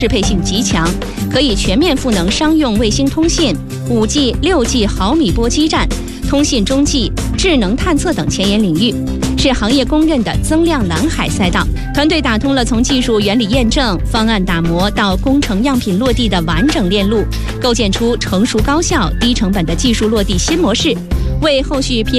适配性极强，可以全面赋能商用卫星通信、5G、6G 毫米波基站、通信中继、智能探测等前沿领域，是行业公认的增量蓝海赛道。团队打通了从技术原理验证、方案打磨到工程样品落地的完整链路，构建出成熟高效、低成本的技术落地新模式，为后续